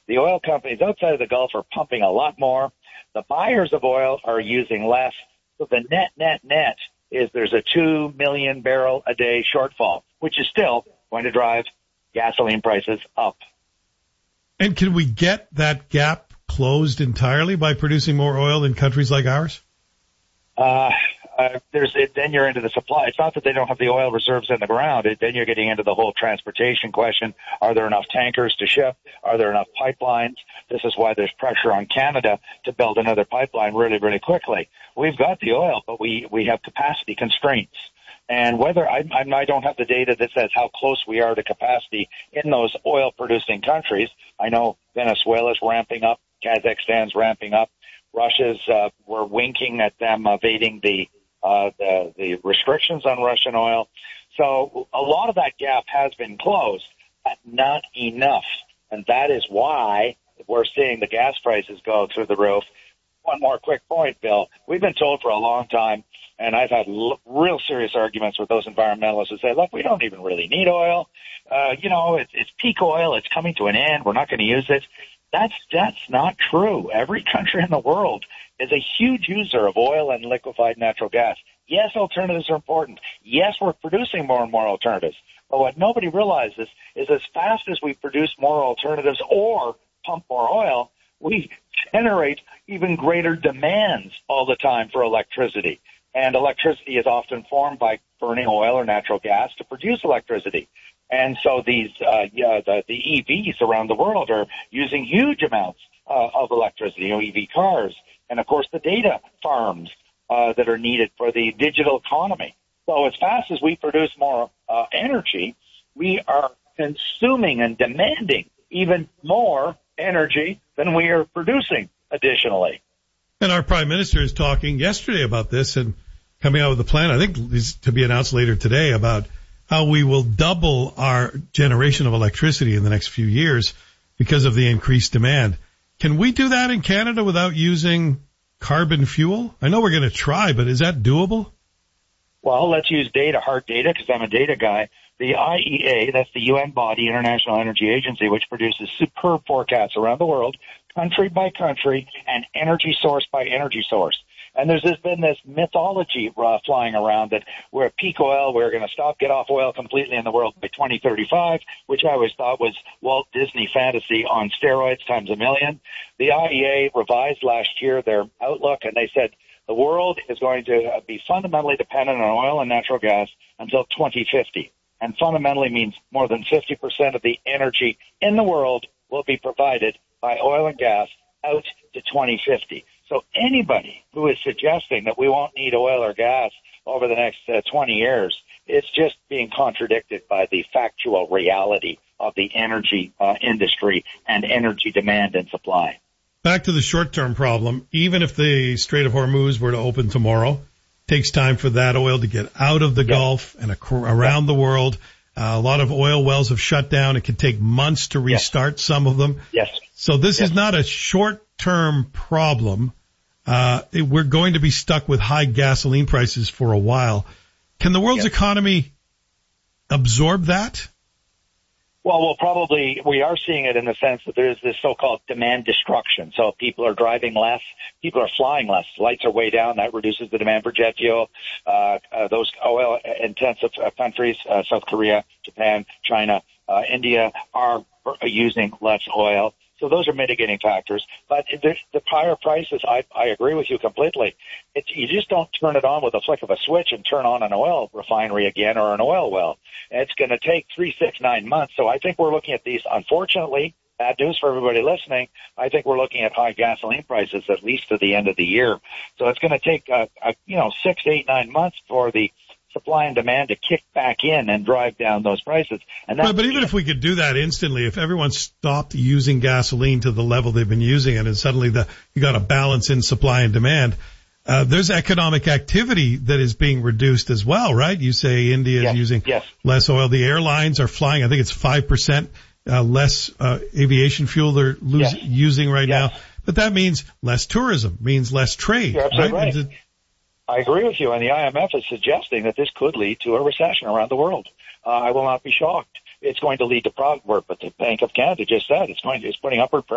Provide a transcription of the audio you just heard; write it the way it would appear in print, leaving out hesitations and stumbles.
The oil companies outside of the Gulf are pumping a lot more. The buyers of oil are using less. So the net is there's a 2 million barrel a day shortfall, which is still going to drive gasoline prices up. And can we get that gap closed entirely by producing more oil in countries like ours? Then you're into the supply. It's not that they don't have the oil reserves in the ground. Then you're getting into the whole transportation question. Are there enough tankers to ship? Are there enough pipelines? This is why there's pressure on Canada to build another pipeline really, really quickly. We've got the oil, but we have capacity constraints. And whether I don't have the data that says how close we are to capacity in those oil-producing countries. I know Venezuela's ramping up, Kazakhstan's ramping up, Russia's we're winking at them evading the restrictions on Russian oil. So a lot of that gap has been closed, but not enough, and that is why we're seeing the gas prices go through the roof. One more quick point, Bill. We've been told for a long time, and I've had real serious arguments with those environmentalists who say, look, we don't even really need oil. It's peak oil. It's coming to an end. We're not going to use it. That's not true. Every country in the world is a huge user of oil and liquefied natural gas. Yes, alternatives are important. Yes, we're producing more and more alternatives. But what nobody realizes is as fast as we produce more alternatives or pump more oil, we generate even greater demands all the time for electricity. And electricity is often formed by burning oil or natural gas to produce electricity. And so these, the EVs around the world are using huge amounts of electricity, EV cars, and of course the data farms that are needed for the digital economy. So as fast as we produce more energy, we are consuming and demanding even more energy than we are producing additionally. And our Prime Minister is talking yesterday about this and coming out with a plan, I think is to be announced later today, about how we will double our generation of electricity in the next few years because of the increased demand. Can we do that in Canada without using carbon fuel? I know we're going to try, but is that doable? Well, let's use data, hard data, because I'm a data guy. The IEA, that's the UN body, International Energy Agency, which produces superb forecasts around the world, country by country, and energy source by energy source. And there's been this mythology flying around that we're at peak oil, we're going to get off oil completely in the world by 2035, which I always thought was Walt Disney fantasy on steroids times a million. The IEA revised last year their outlook, and they said the world is going to be fundamentally dependent on oil and natural gas until 2050. And fundamentally means more than 50% of the energy in the world will be provided by oil and gas out to 2050. So anybody who is suggesting that we won't need oil or gas over the next 20 years, it's just being contradicted by the factual reality of the energy industry and energy demand and supply. Back to the short-term problem, even if the Strait of Hormuz were to open tomorrow, takes time for that oil to get out of the Gulf and around the world. A lot of oil wells have shut down. It could take months to restart some of them. Yes. So this is not a short-term problem. We're going to be stuck with high gasoline prices for a while. Can the world's economy absorb that? Well, we are seeing it in the sense that there's this so-called demand destruction. So people are driving less, people are flying less. Lights are way down. That reduces the demand for jet fuel. Those oil-intensive countries, South Korea, Japan, China, India, are using less oil. So those are mitigating factors. But the higher prices, I agree with you completely. You just don't turn it on with a flick of a switch and turn on an oil refinery again or an oil well. It's going to take 3, 6, 9 months. So I think we're looking at these, unfortunately, bad news for everybody listening. I think we're looking at high gasoline prices at least to the end of the year. So it's going to take, 6, 8, 9 months for the supply and demand to kick back in and drive down those prices. And but even if we could do that instantly, if everyone stopped using gasoline to the level they've been using it, and suddenly you got a balance in supply and demand, there's economic activity that is being reduced as well, right? You say India is using less oil. The airlines are flying, I think it's 5% less aviation fuel they're using right now. But that means less tourism, means less trade. You're absolutely right. I agree with you, and the IMF is suggesting that this could lead to a recession around the world. I will not be shocked. It's going to lead to but the Bank of Canada just said it's putting upward pressure